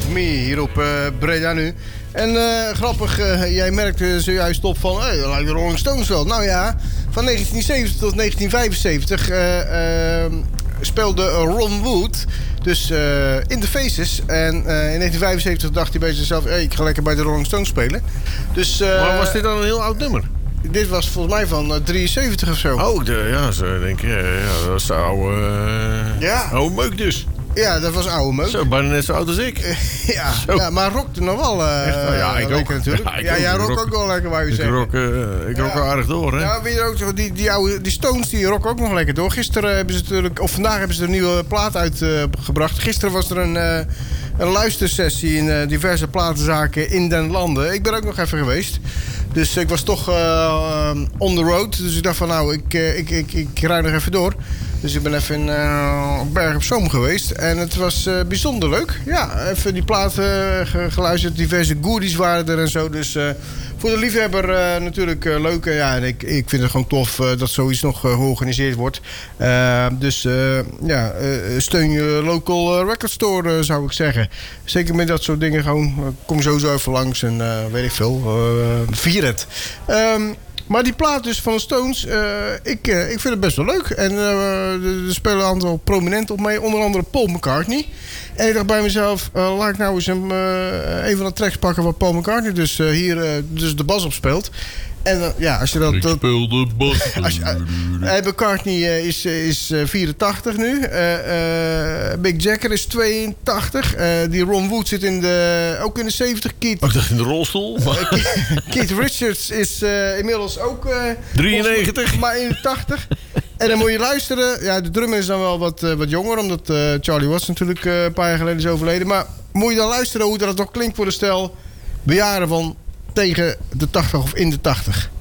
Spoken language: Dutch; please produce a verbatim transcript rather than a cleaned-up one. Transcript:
of Me hier op uh, Breda nu. En uh, grappig, uh, jij merkte zojuist op van, hey, dat lijkt de Rolling Stones wel. Nou ja, van negentien zeventig tot negentien vijfenzeventig uh, uh, speelde Ron Wood dus uh, in The Faces. En uh, in negentien vijfenzeventig dacht hij bij zichzelf, hey, ik ga lekker bij de Rolling Stones spelen. Dus, uh, maar was dit dan een heel oud nummer? Dit was volgens mij van uh, drieënzeventig of zo. Oh, de, ja, zo denk ik. Ja, dat is de oude, uh, ja. oude meuk dus. Ja, dat was oude meuk. Zo, bijna net zo oud als ik. ja, ja, maar rockte nog wel uh, Echt, nou, ja, ik lekker ook. natuurlijk. Ja, ik ja, ook. jij Ik rock rock, ook wel lekker, wou je ik zeggen. Rock, uh, ik ja. rock wel aardig door, hè? Ja, weet je ook, die, die, oude, die Stones, die rocken ook nog lekker door. Gisteren hebben ze natuurlijk, of vandaag hebben ze een nieuwe plaat uitgebracht. Uh, Gisteren was er een, uh, een luistersessie in uh, diverse platenzaken in den landen. Ik ben ook nog even geweest. Dus ik was toch uh, on the road. Dus ik dacht van nou, ik, ik, ik, ik rijd nog even door. Dus ik ben even in uh, Berg op Zoom geweest. En het was uh, bijzonder leuk. Ja, even die platen uh, geluisterd. Diverse goodies waren er en zo. Dus uh, voor de liefhebber uh, natuurlijk uh, leuk. Uh, ja, en ik, ik vind het gewoon tof uh, dat zoiets nog uh, georganiseerd wordt. Uh, dus uh, ja, uh, steun je local uh, record store, uh, zou ik zeggen. Zeker met dat soort dingen gewoon. Uh, kom sowieso even langs en uh, weet ik veel. Uh, vier het. Um, Maar die plaat dus van de Stones, uh, ik, uh, ik vind het best wel leuk. En uh, er spelen een aantal prominenten op mee. Onder andere Paul McCartney. En ik dacht bij mezelf, uh, laat ik nou eens een, uh, een van de tracks pakken waar Paul McCartney dus uh, hier uh, dus de bas op speelt. En uh, ja, als je dat... Ik speel de bas. Als je, uh, McCartney uh, is, is uh, vierentachtig nu. Uh, uh, Mick Jagger is tweeëntachtig. Uh, die Ron Wood zit in de, ook in de zeventig. Keith, oh, ik dacht in de rolstoel. uh, Keith Richards is uh, inmiddels ook... Uh, drieënnegentig. Maar eenentachtig. En dan moet je luisteren. Ja, de drummer is dan wel wat, uh, wat jonger. Omdat uh, Charlie Watts natuurlijk uh, een paar jaar geleden is overleden. Maar moet je dan luisteren hoe dat nog klinkt voor de stel bejaarden van tegen de tachtig of in de tachtig.